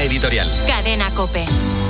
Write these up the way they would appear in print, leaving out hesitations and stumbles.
editorial. Cadena COPE.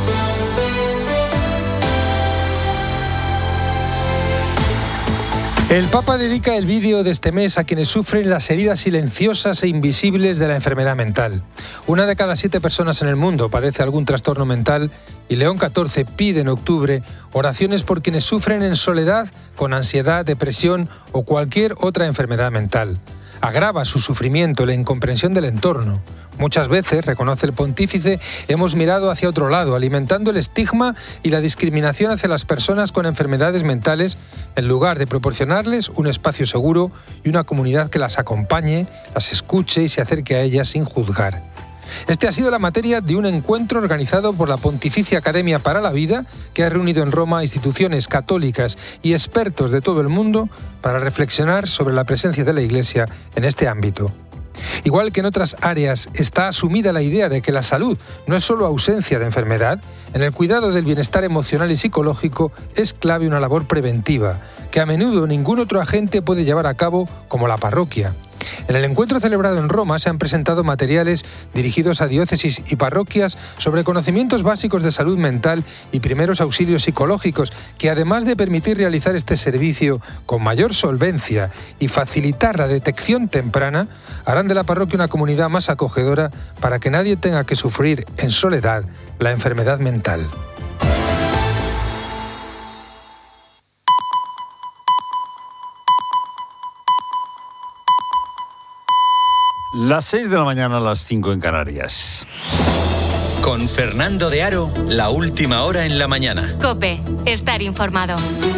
El Papa dedica el vídeo de este mes a quienes sufren las heridas silenciosas e invisibles de la enfermedad mental. 1 de cada 7 personas en el mundo padece algún trastorno mental y León XIV pide en octubre oraciones por quienes sufren en soledad con ansiedad, depresión o cualquier otra enfermedad mental. Agrava su sufrimiento la incomprensión del entorno. Muchas veces, reconoce el pontífice, hemos mirado hacia otro lado, alimentando el estigma y la discriminación hacia las personas con enfermedades mentales, en lugar de proporcionarles un espacio seguro y una comunidad que las acompañe, las escuche y se acerque a ellas sin juzgar. Este ha sido la materia de un encuentro organizado por la Pontificia Academia para la Vida, que ha reunido en Roma a instituciones católicas y expertos de todo el mundo para reflexionar sobre la presencia de la Iglesia en este ámbito. Igual que en otras áreas está asumida la idea de que la salud no es solo ausencia de enfermedad, en el cuidado del bienestar emocional y psicológico es clave una labor preventiva, que a menudo ningún otro agente puede llevar a cabo como la parroquia. En el encuentro celebrado en Roma se han presentado materiales dirigidos a diócesis y parroquias sobre conocimientos básicos de salud mental y primeros auxilios psicológicos que, además de permitir realizar este servicio con mayor solvencia y facilitar la detección temprana, harán de la parroquia una comunidad más acogedora para que nadie tenga que sufrir en soledad la enfermedad mental. Las 6 de la mañana, las 5 en Canarias. Con Fernando de Aro, la última hora en la mañana. COPE, estar informado.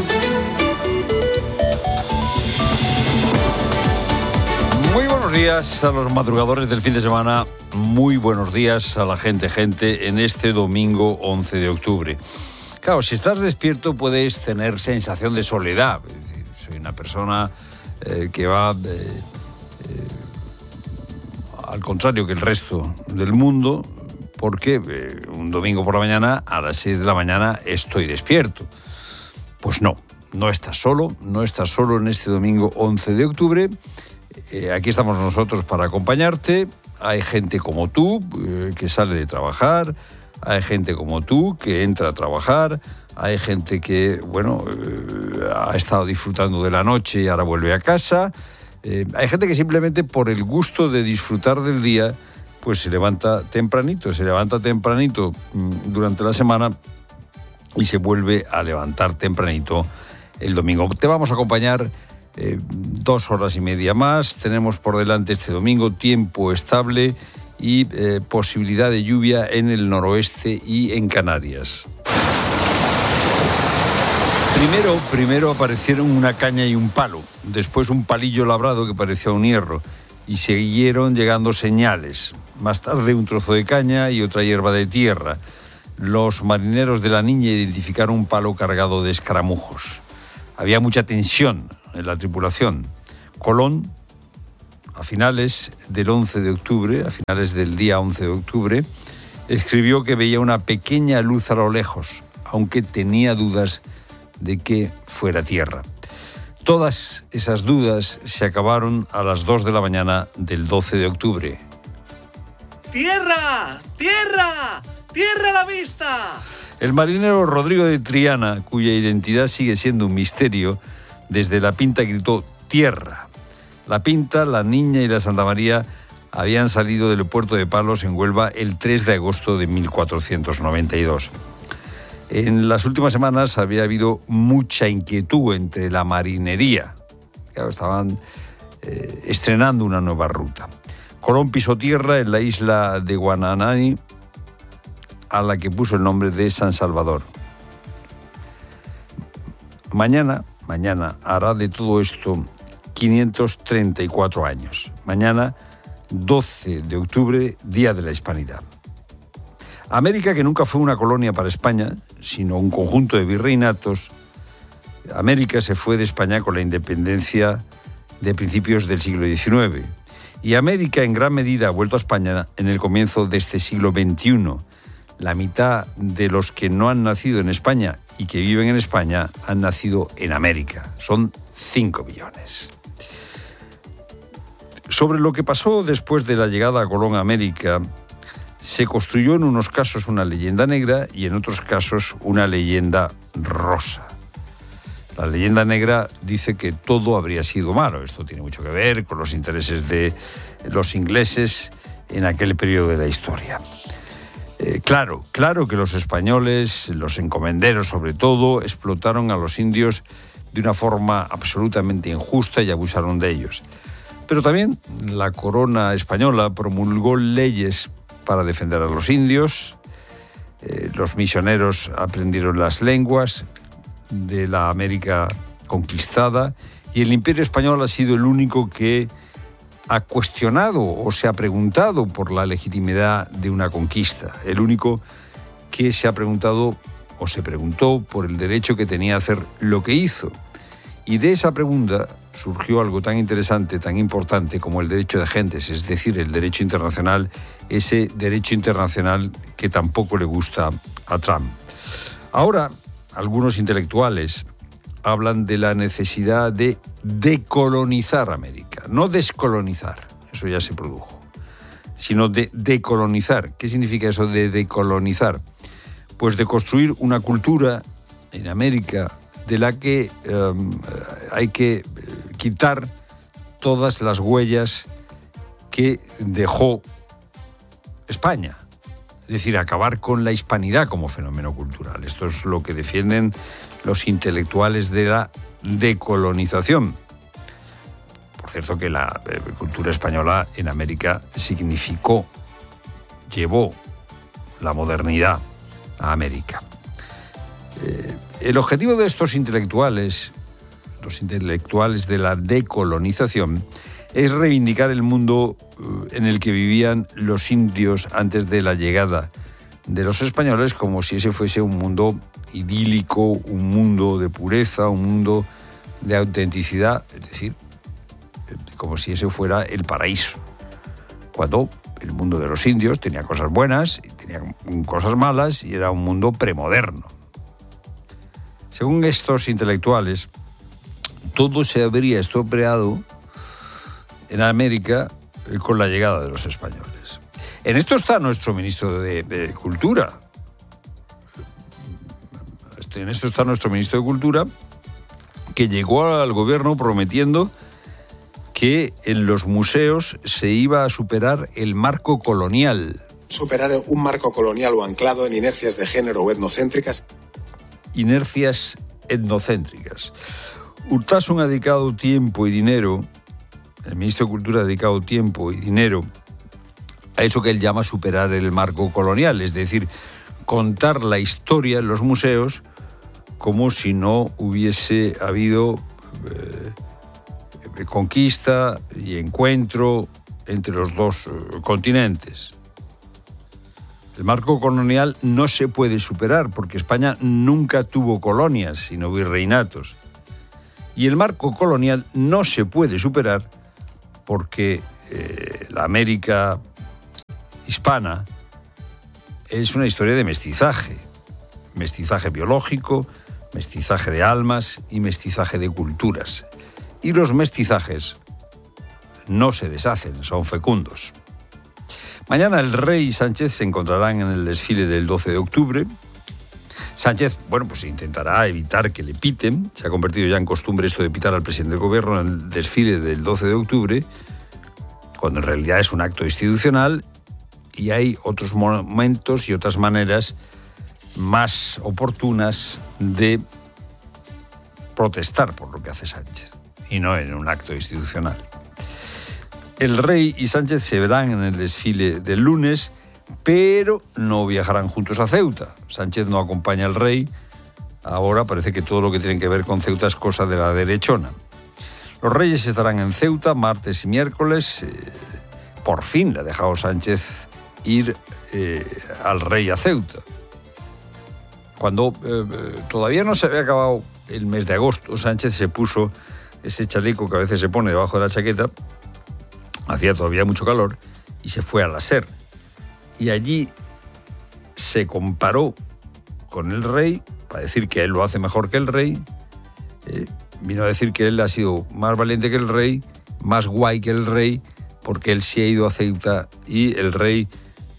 Muy buenos días a los madrugadores del fin de semana. Muy buenos días a la gente en este domingo 11 de octubre. Claro, si estás despierto puedes tener sensación de soledad. Es decir, soy una persona que va... al contrario que el resto del mundo, porque un domingo por la mañana, a las 6 de la mañana, estoy despierto. Pues no estás solo en este domingo 11 de octubre. Aquí estamos nosotros para acompañarte. Hay gente como tú que sale de trabajar, hay gente como tú que entra a trabajar, hay gente que, ha estado disfrutando de la noche y ahora vuelve a casa. Hay gente que simplemente por el gusto de disfrutar del día, pues se levanta tempranito durante la semana y se vuelve a levantar tempranito el domingo. Te vamos a acompañar 2 horas y media más. Tenemos por delante este domingo tiempo estable y posibilidad de lluvia en el noroeste y en Canarias. Primero aparecieron una caña y un palo, después un palillo labrado que parecía un hierro, y siguieron llegando señales. Más tarde un trozo de caña y otra hierba de tierra. Los marineros de la Niña identificaron un palo cargado de escaramujos. Había mucha tensión en la tripulación. Colón, a finales del día 11 de octubre, escribió que veía una pequeña luz a lo lejos, aunque tenía dudas de que fuera tierra. Todas esas dudas se acabaron a las 2 de la mañana del 12 de octubre. ¡Tierra! ¡Tierra! ¡Tierra a la vista! El marinero Rodrigo de Triana, cuya identidad sigue siendo un misterio, desde La Pinta gritó ¡tierra! La Pinta, la Niña y la Santa María habían salido del puerto de Palos en Huelva el 3 de agosto de 1492. En las últimas semanas había habido mucha inquietud entre la marinería. Claro, estaban estrenando una nueva ruta. Colón pisó tierra en la isla de Guanahani, a la que puso el nombre de San Salvador. Mañana hará de todo esto 534 años. Mañana, 12 de octubre, Día de la Hispanidad. América, que nunca fue una colonia para España, sino un conjunto de virreinatos, América se fue de España con la independencia de principios del siglo XIX. Y América, en gran medida, ha vuelto a España en el comienzo de este siglo XXI. La mitad de los que no han nacido en España y que viven en España han nacido en América. Son 5 millones. Sobre lo que pasó después de la llegada a Colón a América, se construyó en unos casos una leyenda negra y en otros casos una leyenda rosa. La leyenda negra dice que todo habría sido malo. Esto tiene mucho que ver con los intereses de los ingleses en aquel periodo de la historia. Claro que los españoles, los encomenderos sobre todo, explotaron a los indios de una forma absolutamente injusta y abusaron de ellos. Pero también la corona española promulgó leyes para defender a los indios. Los misioneros aprendieron las lenguas de la América conquistada y el Imperio Español ha sido el único que ha cuestionado o se ha preguntado por la legitimidad de una conquista, el único que se ha preguntado o se preguntó por el derecho que tenía a hacer lo que hizo. Y de esa pregunta surgió algo tan interesante, tan importante como el derecho de gentes, es decir, el derecho internacional, ese derecho internacional que tampoco le gusta a Trump. Ahora, algunos intelectuales hablan de la necesidad de decolonizar América, no descolonizar, eso ya se produjo, sino de decolonizar. ¿Qué significa eso de decolonizar? Pues de construir una cultura en América de la que hay que quitar todas las huellas que dejó España. Es decir, acabar con la hispanidad como fenómeno cultural. Esto es lo que defienden los intelectuales de la decolonización. Por cierto que la cultura española en América llevó la modernidad a América. El objetivo de estos intelectuales, los intelectuales de la decolonización, es reivindicar el mundo en el que vivían los indios antes de la llegada de los españoles, como si ese fuese un mundo idílico, un mundo de pureza, un mundo de autenticidad, es decir, como si ese fuera el paraíso, cuando el mundo de los indios tenía cosas buenas y tenía cosas malas y era un mundo premoderno. Según estos intelectuales, todo se habría estropeado en América con la llegada de los españoles. En esto está nuestro ministro de Cultura. En esto está nuestro ministro de Cultura, que llegó al gobierno prometiendo que en los museos se iba a superar el marco colonial. Superar un marco colonial o anclado en inercias de género o etnocéntricas. Inercias etnocéntricas. Urtasun ha dedicado tiempo y dinero, el ministro de Cultura ha dedicado tiempo y dinero a eso que él llama superar el marco colonial, es decir, contar la historia en los museos como si no hubiese habido conquista y encuentro entre los dos continentes. El marco colonial no se puede superar porque España nunca tuvo colonias, sino virreinatos. Y el marco colonial no se puede superar porque la América hispana es una historia de mestizaje. Mestizaje biológico, mestizaje de almas y mestizaje de culturas. Y los mestizajes no se deshacen, son fecundos. Mañana el rey y Sánchez se encontrarán en el desfile del 12 de octubre. Sánchez, pues intentará evitar que le piten. Se ha convertido ya en costumbre esto de pitar al presidente del gobierno en el desfile del 12 de octubre, cuando en realidad es un acto institucional y hay otros momentos y otras maneras más oportunas de protestar por lo que hace Sánchez, y no en un acto institucional. El rey y Sánchez se verán en el desfile del lunes, pero no viajarán juntos a Ceuta. Sánchez no acompaña al rey. Ahora parece que todo lo que tiene que ver con Ceuta es cosa de la derechona. Los reyes estarán en Ceuta martes y miércoles. Por fin le ha dejado Sánchez ir al rey a Ceuta. Cuando todavía no se había acabado el mes de agosto, Sánchez se puso ese chaleco que a veces se pone debajo de la chaqueta. Hacía todavía mucho calor y se fue a la SER. Y allí se comparó con el rey para decir que él lo hace mejor que el rey. Vino a decir que él ha sido más valiente que el rey, más guay que el rey, porque él sí ha ido a Ceuta y el rey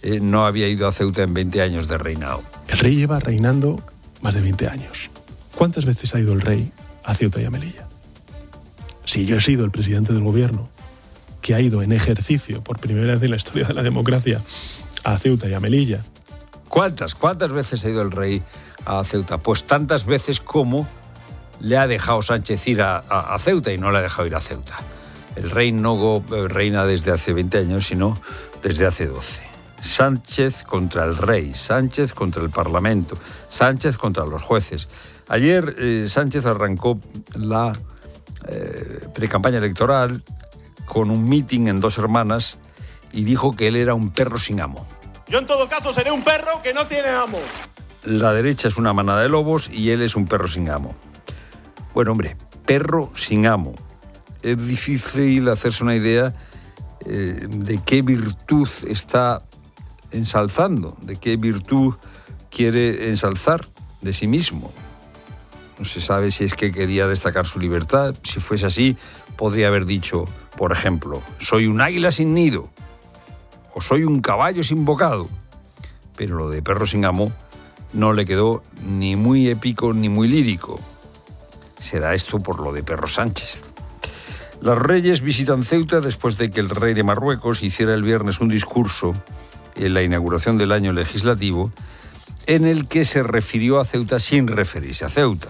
no había ido a Ceuta en 20 años de reinado. El rey lleva reinando más de 20 años. ¿Cuántas veces ha ido el rey a Ceuta y a Melilla? Si yo he sido el presidente del gobierno que ha ido en ejercicio por primera vez en la historia de la democracia a Ceuta y a Melilla. ¿Cuántas veces ha ido el rey a Ceuta? Pues tantas veces como le ha dejado Sánchez ir a Ceuta y no le ha dejado ir a Ceuta. El rey no reina desde hace 20 años, sino desde hace 12. Sánchez contra el rey, Sánchez contra el Parlamento, Sánchez contra los jueces. Ayer Sánchez arrancó la precampaña electoral con un mitin en Dos Hermanas y dijo que él era un perro sin amo. Yo en todo caso seré un perro que no tiene amo. La derecha es una manada de lobos y él es un perro sin amo. Bueno, hombre, perro sin amo. Es difícil hacerse una idea de qué virtud está ensalzando, de qué virtud quiere ensalzar de sí mismo. No se sabe si es que quería destacar su libertad. Si fuese así, podría haber dicho, por ejemplo, soy un águila sin nido o soy un caballo sin bocado. Pero lo de perro sin amo no le quedó ni muy épico ni muy lírico. Será esto por lo de Perro Sánchez. Los reyes visitan Ceuta después de que el rey de Marruecos hiciera el viernes un discurso en la inauguración del año legislativo en el que se refirió a Ceuta sin referirse a Ceuta.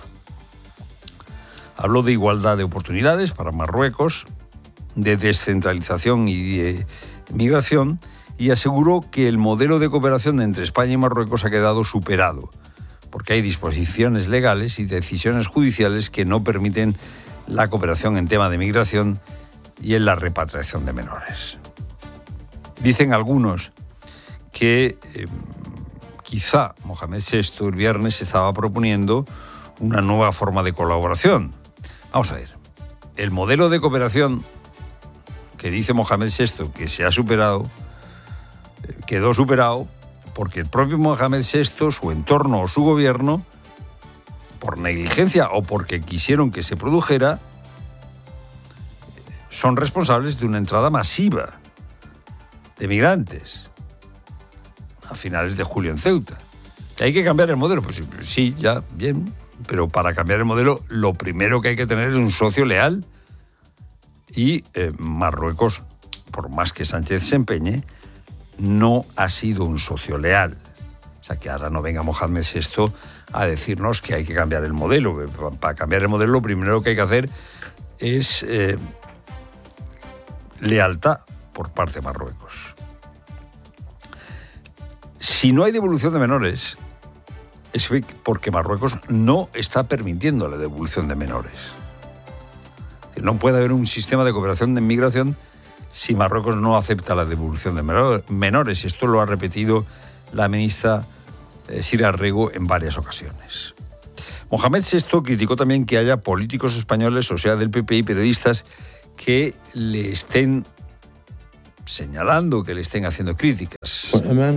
Habló de igualdad de oportunidades para Marruecos, de descentralización y de migración, y aseguró que el modelo de cooperación entre España y Marruecos ha quedado superado, porque hay disposiciones legales y decisiones judiciales que no permiten la cooperación en tema de migración y en la repatriación de menores. Dicen algunos que quizá Mohamed VI el viernes estaba proponiendo una nueva forma de colaboración. Vamos a ver, el modelo de cooperación que dice Mohamed VI que se ha superado, quedó superado porque el propio Mohamed VI, su entorno o su gobierno, por negligencia o porque quisieron que se produjera, son responsables de una entrada masiva de migrantes a finales de julio en Ceuta. ¿Hay que cambiar el modelo? Pues sí, ya, bien, pero para cambiar el modelo lo primero que hay que tener es un socio leal y Marruecos, por más que Sánchez se empeñe, no ha sido un socio leal. O sea, que ahora no venga Mohamed VI a decirnos que hay que cambiar el modelo. Para cambiar el modelo lo primero que hay que hacer es lealtad por parte de Marruecos. Si no hay devolución de menores, es porque Marruecos no está permitiendo la devolución de menores. No puede haber un sistema de cooperación de inmigración si Marruecos no acepta la devolución de menores. Esto lo ha repetido la ministra Sira Rego en varias ocasiones. Mohamed VI criticó también que haya políticos españoles, o sea, del PP y periodistas, que le estén señalando, que le estén haciendo críticas.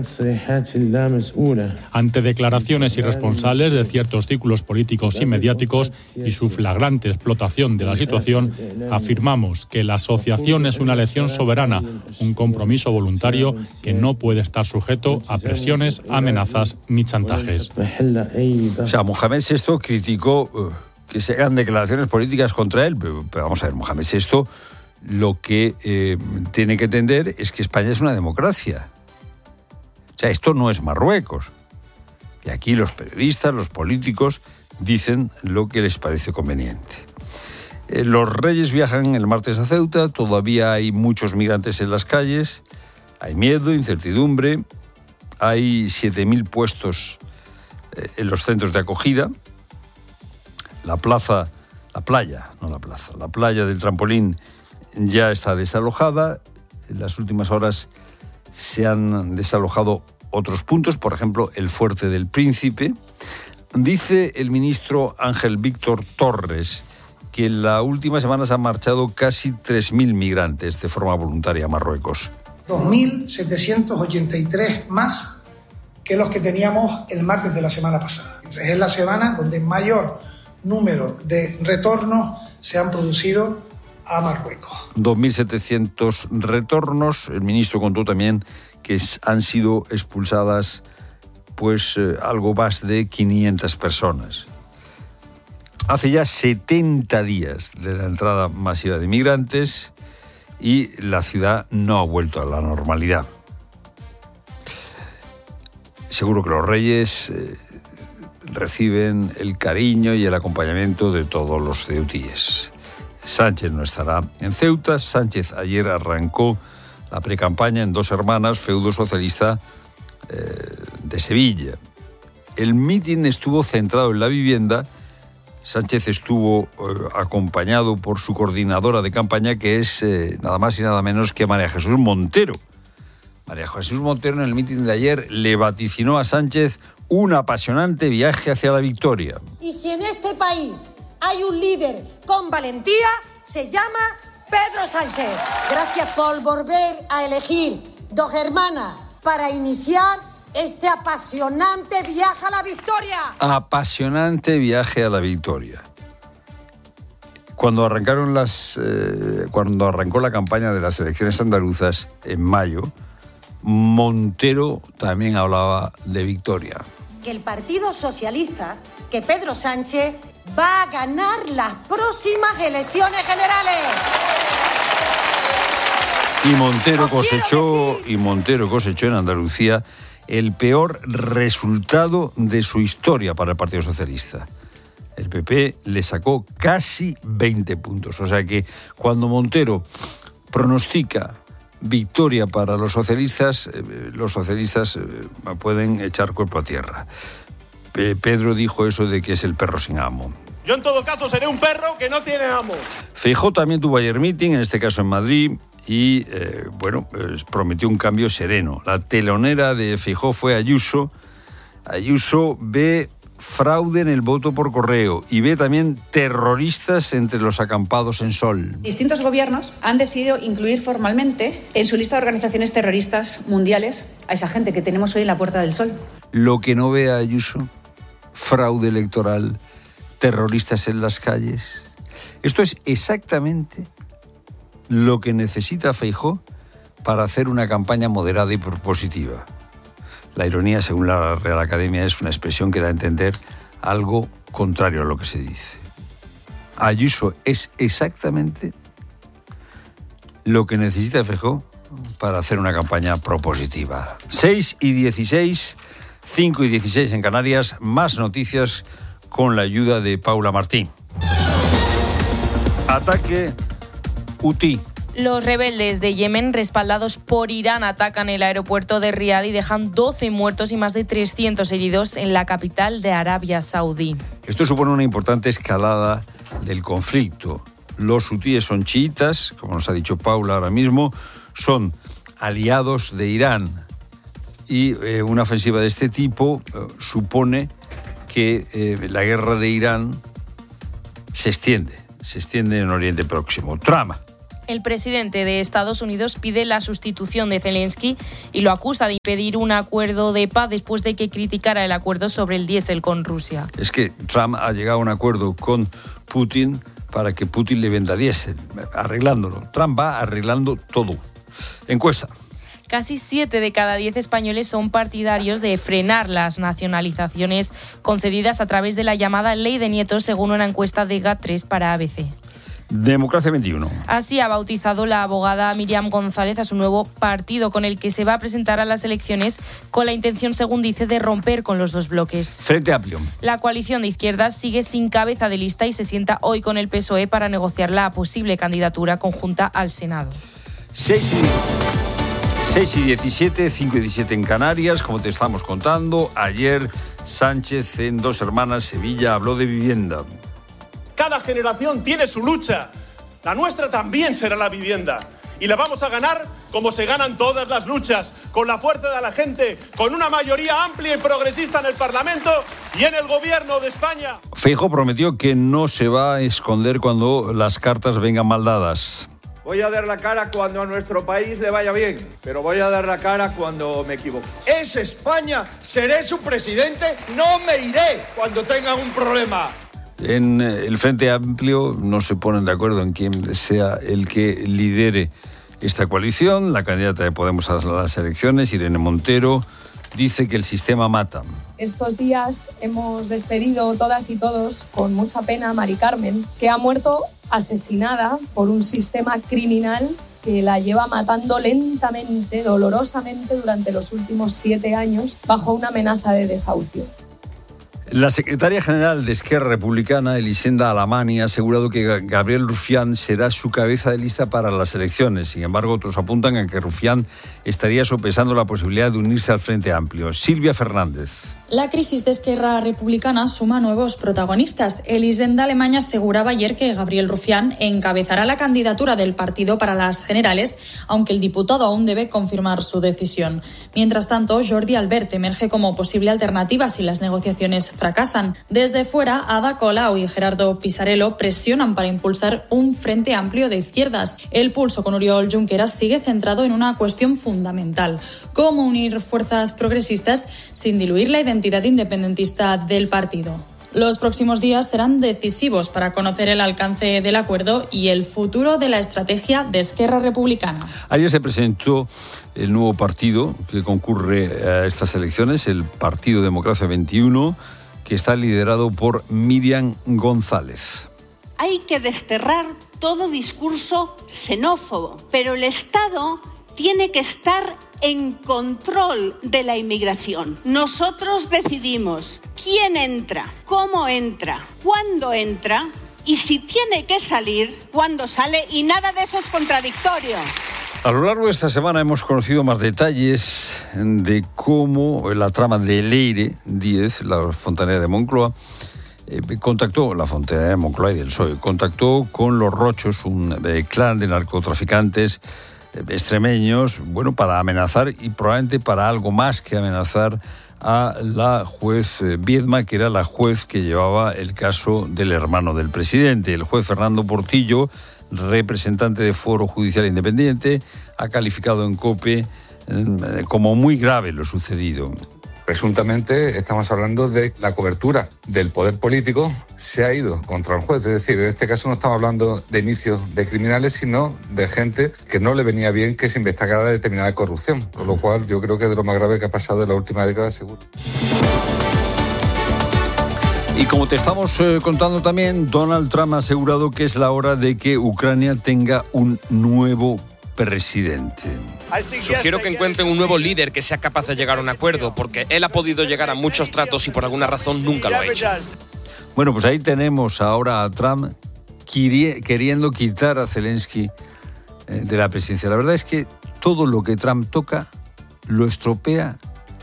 Ante declaraciones irresponsables de ciertos círculos políticos y mediáticos y su flagrante explotación de la situación, afirmamos que la asociación es una elección soberana, un compromiso voluntario que no puede estar sujeto a presiones, amenazas ni chantajes. O sea, Mohamed VI criticó que se hagan declaraciones políticas contra él, pero vamos a ver, Mohamed VI lo que tiene que entender es que España es una democracia. O sea, esto no es Marruecos. Y aquí los periodistas, los políticos, dicen lo que les parece conveniente. Los reyes viajan el martes a Ceuta, todavía hay muchos migrantes en las calles, hay miedo, incertidumbre, hay 7.000 puestos en los centros de acogida. La playa del Trampolín ya está desalojada. En las últimas horas se han desalojado otros puntos, por ejemplo, el Fuerte del Príncipe. Dice el ministro Ángel Víctor Torres que en la última semana se han marchado casi 3.000 migrantes de forma voluntaria a Marruecos. 2.783 más que los que teníamos el martes de la semana pasada. Es la semana donde mayor número de retornos se han producido a Marruecos. 2.700 retornos. El ministro contó también que que han sido expulsadas pues algo más de 500 personas. Hace ya 70 días de la entrada masiva de migrantes y la ciudad no ha vuelto a la normalidad. Seguro que los reyes reciben el cariño y el acompañamiento de todos los ceutíes. Sánchez no estará en Ceuta. Sánchez ayer arrancó la precampaña en Dos Hermanas, feudo socialista de Sevilla. El mitin estuvo centrado en la vivienda. Sánchez estuvo acompañado por su coordinadora de campaña, que es nada más y nada menos que María Jesús Montero. María Jesús Montero en el mitin de ayer le vaticinó a Sánchez un apasionante viaje hacia la victoria. Y si en este país hay un líder con valentía, se llama Pedro Sánchez. Gracias por volver a elegir Dos Hermanas para iniciar este apasionante viaje a la victoria. Apasionante viaje a la victoria. Cuando arrancó la campaña de las elecciones andaluzas en mayo, Montero también hablaba de victoria. Que el Partido Socialista, que Pedro Sánchez va a ganar las próximas elecciones generales. Y Montero cosechó en Andalucía el peor resultado de su historia para el Partido Socialista. El PP le sacó casi 20 puntos. O sea que cuando Montero pronostica victoria para los socialistas pueden echar cuerpo a tierra. Pedro dijo eso de que es el perro sin amo. Yo en todo caso seré un perro que no tiene amo. Feijóo también tuvo ayer meeting, en este caso en Madrid, y prometió un cambio sereno. La telonera de Feijóo fue Ayuso. Ayuso ve fraude en el voto por correo y ve también terroristas entre los acampados en Sol. Distintos gobiernos han decidido incluir formalmente en su lista de organizaciones terroristas mundiales a esa gente que tenemos hoy en la Puerta del Sol. Lo que no ve Ayuso, fraude electoral, terroristas en las calles. Esto es exactamente lo que necesita Feijóo para hacer una campaña moderada y propositiva. La ironía, según la Real Academia, es una expresión que da a entender algo contrario a lo que se dice. Ayuso es exactamente lo que necesita Feijóo para hacer una campaña propositiva. 6:16, 5:16 en Canarias. Más noticias con la ayuda de Paula Martín. Ataque Houthi. Los rebeldes de Yemen, respaldados por Irán, atacan el aeropuerto de Riad y dejan 12 muertos y más de 300 heridos en la capital de Arabia Saudí. Esto supone una importante escalada del conflicto. Los hutíes son chiitas, como nos ha dicho Paula ahora mismo, son aliados de Irán. Y una ofensiva de este tipo supone que la guerra de Irán se extiende en Oriente Próximo. Trama. El presidente de Estados Unidos pide la sustitución de Zelensky y lo acusa de impedir un acuerdo de paz después de que criticara el acuerdo sobre el diésel con Rusia. Es que Trump ha llegado a un acuerdo con Putin para que Putin le venda diésel, arreglándolo. Trump va arreglando todo. Encuesta. Casi 7 de cada 10 españoles son partidarios de frenar las nacionalizaciones concedidas a través de la llamada Ley de Nietos, según una encuesta de GAT3 para ABC. Democracia 21. Así ha bautizado la abogada Miriam González a su nuevo partido, con el que se va a presentar a las elecciones con la intención, según dice, de romper con los dos bloques. Frente Amplio. La coalición de izquierdas sigue sin cabeza de lista y se sienta hoy con el PSOE para negociar la posible candidatura conjunta al Senado. 6:17, 5:17 en Canarias, como te estamos contando. Ayer Sánchez en Dos Hermanas, Sevilla, habló de vivienda. Cada generación tiene su lucha. La nuestra también será la vivienda. Y la vamos a ganar como se ganan todas las luchas, con la fuerza de la gente, con una mayoría amplia y progresista en el Parlamento y en el Gobierno de España. Feijóo prometió que no se va a esconder cuando las cartas vengan mal dadas. Voy a dar la cara cuando a nuestro país le vaya bien, pero voy a dar la cara cuando me equivoque. Es España, seré su presidente, no me iré cuando tengan un problema. En el Frente Amplio no se ponen de acuerdo en quién sea el que lidere esta coalición. La candidata de Podemos a las elecciones, Irene Montero, dice que el sistema mata. Estos días hemos despedido todas y todos con mucha pena a Mari Carmen, que ha muerto asesinada por un sistema criminal que la lleva matando lentamente, dolorosamente durante los últimos 7 años bajo una amenaza de desahucio. La secretaria general de Esquerra Republicana, Elisenda Alamani, ha asegurado que Gabriel Rufián será su cabeza de lista para las elecciones. Sin embargo, otros apuntan a que Rufián estaría sopesando la posibilidad de unirse al Frente Amplio. Silvia Fernández. La crisis de Esquerra Republicana suma nuevos protagonistas. Elisenda Alemany aseguraba ayer que Gabriel Rufián encabezará la candidatura del partido para las generales, aunque el diputado aún debe confirmar su decisión. Mientras tanto, Jordi Albert emerge como posible alternativa si las negociaciones fracasan. Desde fuera, Ada Colau y Gerardo Pisarello presionan para impulsar un Frente Amplio de izquierdas. El pulso con Oriol Junqueras sigue centrado en una cuestión fundamental: cómo unir fuerzas progresistas sin diluir la identidad independentista del partido. Los próximos días serán decisivos para conocer el alcance del acuerdo y el futuro de la estrategia de Esquerra Republicana. Ayer se presentó el nuevo partido que concurre a estas elecciones, el Partido Democracia 21, que está liderado por Miriam González. Hay que desterrar todo discurso xenófobo, pero el Estado tiene que estar en control de la inmigración. Nosotros decidimos quién entra, cómo entra, cuándo entra y si tiene que salir, cuándo sale, y nada de eso es contradictorio. A lo largo de esta semana hemos conocido más detalles de cómo la trama de Leire Díez, la fontanera de Moncloa, contactó, la fontanera de Moncloa y del PSOE, contactó con los Rochos, un clan de narcotraficantes extremeños, para amenazar y probablemente para algo más que amenazar a la juez Viedma, que era la juez que llevaba el caso del hermano del presidente. El juez Fernando Portillo, representante de Foro Judicial Independiente, ha calificado en COPE como muy grave lo sucedido. Presuntamente estamos hablando de la cobertura del poder político se ha ido contra el juez. Es decir, en este caso no estamos hablando de inicios de criminales, sino de gente que no le venía bien que se investigara determinada corrupción. Con lo cual yo creo que es de lo más grave que ha pasado en la última década, seguro. Y como te estamos contando también, Donald Trump ha asegurado que es la hora de que Ucrania tenga un nuevo presidente. Sugiero que encuentren un nuevo líder que sea capaz de llegar a un acuerdo, porque él ha podido llegar a muchos tratos y por alguna razón nunca lo ha hecho. Bueno, pues ahí tenemos ahora a Trump queriendo quitar a Zelensky de la presidencia. La verdad es que todo lo que Trump toca lo estropea,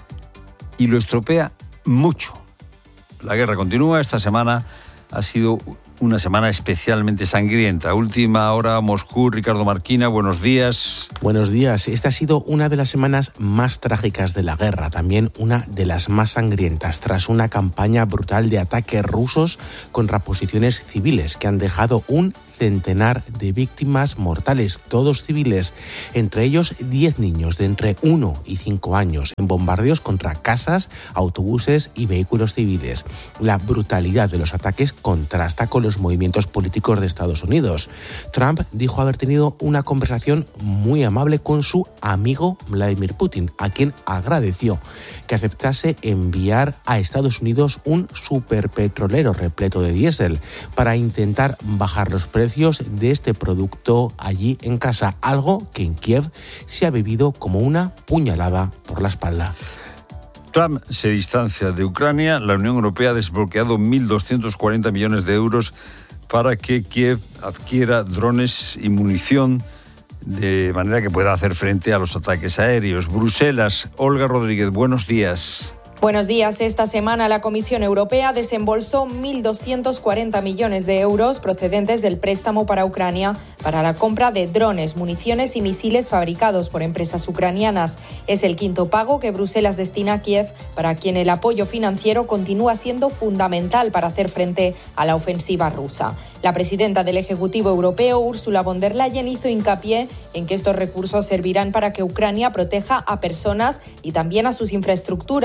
y lo estropea mucho. La guerra continúa. Esta semana ha sido una semana especialmente sangrienta. Última hora, Moscú. Ricardo Marquina, buenos días. Buenos días. Esta ha sido una de las semanas más trágicas de la guerra, también una de las más sangrientas, tras una campaña brutal de ataques rusos contra posiciones civiles que han dejado un centenar de víctimas mortales, todos civiles, entre ellos 10 niños de entre 1 y 5 años, en bombardeos contra casas, autobuses y vehículos civiles. La brutalidad de los ataques contrasta con los movimientos políticos de Estados Unidos. Trump dijo haber tenido una conversación muy amable con su amigo Vladimir Putin, a quien agradeció que aceptase enviar a Estados Unidos un superpetrolero repleto de diésel para intentar bajar los precios de este producto allí en casa, algo que en Kiev se ha vivido como una puñalada por la espalda. Trump se distancia de Ucrania. La Unión Europea ha desbloqueado 1.240 millones de euros para que Kiev adquiera drones y munición de manera que pueda hacer frente a los ataques aéreos. Bruselas, Olga Rodríguez, buenos días. Buenos días. Esta semana la Comisión Europea desembolsó 1.240 millones de euros procedentes del préstamo para Ucrania para la compra de drones, municiones y misiles fabricados por empresas ucranianas. Es el quinto pago que Bruselas destina a Kiev, para quien el apoyo financiero continúa siendo fundamental para hacer frente a la ofensiva rusa. La presidenta del Ejecutivo Europeo, Ursula von der Leyen, hizo hincapié en que estos recursos servirán para que Ucrania proteja a personas y también a sus infraestructuras.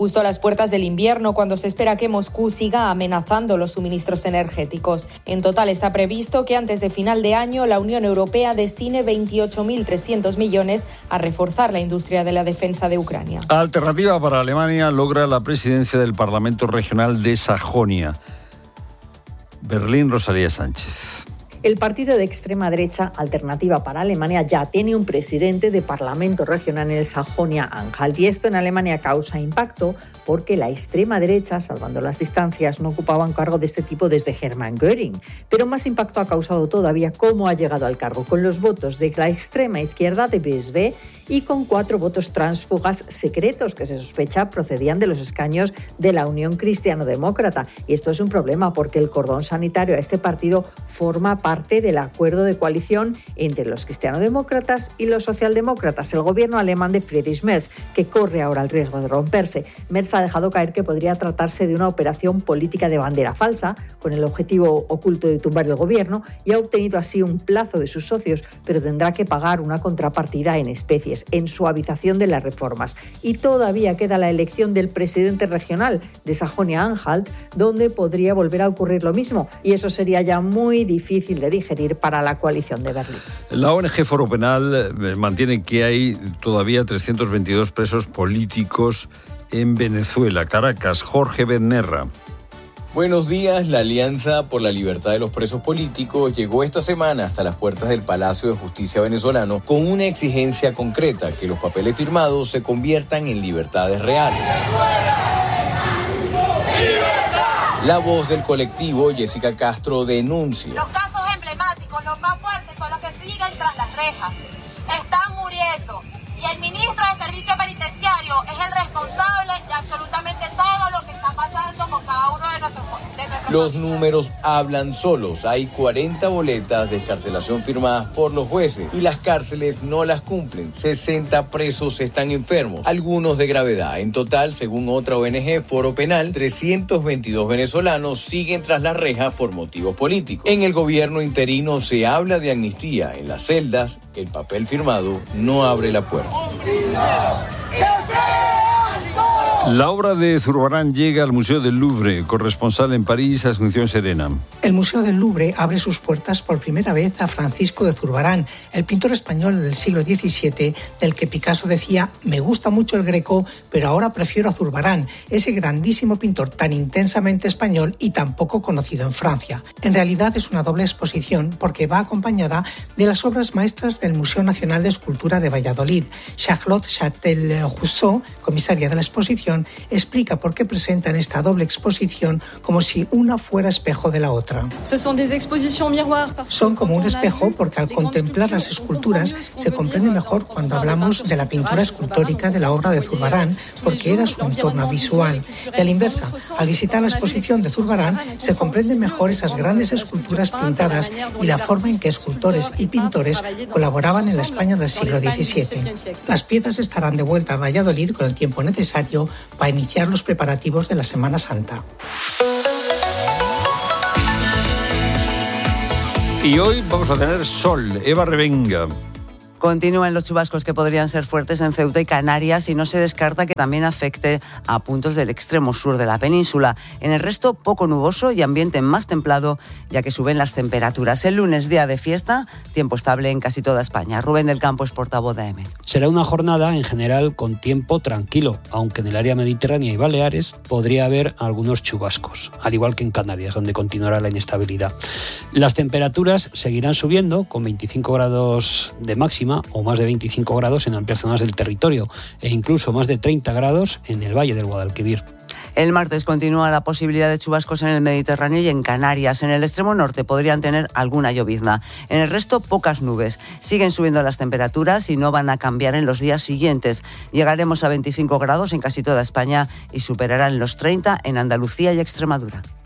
justo a las puertas del invierno, cuando se espera que Moscú siga amenazando los suministros energéticos. En total está previsto que antes de final de año la Unión Europea destine 28.300 millones a reforzar la industria de la defensa de Ucrania. Alternativa para Alemania logra la presidencia del Parlamento Regional de Sajonia. Berlín, Rosalía Sánchez. El partido de extrema derecha, Alternativa para Alemania, ya tiene un presidente de Parlamento Regional en el Sajonia-Anhalt. Y esto en Alemania causa impacto porque la extrema derecha, salvando las distancias, no ocupaba un cargo de este tipo desde Hermann Göring. Pero más impacto ha causado todavía cómo ha llegado al cargo, con los votos de la extrema izquierda de BSV y con 4 votos tránsfugas secretos que se sospecha procedían de los escaños de la Unión Cristiano-Demócrata. Y esto es un problema porque el cordón sanitario a este partido forma parte del acuerdo de coalición entre los cristiano-demócratas y los socialdemócratas, el gobierno alemán de Friedrich Merz, que corre ahora el riesgo de romperse. Merz ha dejado caer que podría tratarse de una operación política de bandera falsa, con el objetivo oculto de tumbar el gobierno, y ha obtenido así un plazo de sus socios, pero tendrá que pagar una contrapartida en especies, en suavización de las reformas. Y todavía queda la elección del presidente regional de Sajonia-Anhalt, donde podría volver a ocurrir lo mismo, y eso sería ya muy difícil de digerir para la coalición de Berlín. La ONG Foro Penal mantiene que hay todavía 322 presos políticos en Venezuela. Caracas, Jorge Bennerra. Buenos días. La Alianza por la Libertad de los Presos Políticos llegó esta semana hasta las puertas del Palacio de Justicia venezolano con una exigencia concreta: que los papeles firmados se conviertan en libertades reales. La voz del colectivo, Jessica Castro, denuncia: los casos emblemáticos, los más fuertes, son los que siguen tras las rejas. Están muriendo. Y el ministro de Servicio Penitenciario es el responsable de absolutamente todo lo que está pasando con cada uno de nuestros Los números hablan solos. Hay 40 boletas de excarcelación firmadas por los jueces y las cárceles no las cumplen. 60 presos están enfermos, algunos de gravedad. En total, según otra ONG, Foro Penal, 322 venezolanos siguen tras las rejas por motivos políticos. En el gobierno interino se habla de amnistía. En las celdas, el papel firmado no abre la puerta. La obra de Zurbarán llega al Museo del Louvre. Corresponsal en París, Asunción Serena. El Museo del Louvre abre sus puertas por primera vez a Francisco de Zurbarán, el pintor español del siglo XVII, del que Picasso decía: me gusta mucho el Greco, pero ahora prefiero a Zurbarán, ese grandísimo pintor tan intensamente español y tan poco conocido en Francia. En realidad es una doble exposición porque va acompañada de las obras maestras del Museo Nacional de Escultura de Valladolid. Charlotte Chatel-Rousseau, comisaria de la exposición, explica por qué presentan esta doble exposición como si una fuera espejo de la otra. Son como un espejo porque al contemplar las esculturas se comprende mejor cuando hablamos de la pintura escultórica de la obra de Zurbarán, porque era su entorno visual. Y a la inversa, al visitar la exposición de Zurbarán se comprenden mejor esas grandes esculturas pintadas y la forma en que escultores y pintores colaboraban en la España del siglo XVII. Las piezas estarán de vuelta a Valladolid con el tiempo necesario para iniciar los preparativos de la Semana Santa. Y hoy vamos a tener sol. Eva Revenga. Continúan los chubascos que podrían ser fuertes en Ceuta y Canarias y no se descarta que también afecte a puntos del extremo sur de la península. En el resto, poco nuboso y ambiente más templado, ya que suben las temperaturas. El lunes, día de fiesta, tiempo estable en casi toda España. Rubén del Campo es portavoz de AM. Será una jornada en general con tiempo tranquilo, aunque en el área mediterránea y Baleares podría haber algunos chubascos, al igual que en Canarias, donde continuará la inestabilidad. Las temperaturas seguirán subiendo con 25 grados de máxima o más de 25 grados en amplias zonas del territorio e incluso más de 30 grados en el Valle del Guadalquivir. El martes continúa la posibilidad de chubascos en el Mediterráneo y en Canarias. En el extremo norte podrían tener alguna llovizna. En el resto, pocas nubes. Siguen subiendo las temperaturas y no van a cambiar en los días siguientes. Llegaremos a 25 grados en casi toda España y superarán los 30 en Andalucía y Extremadura.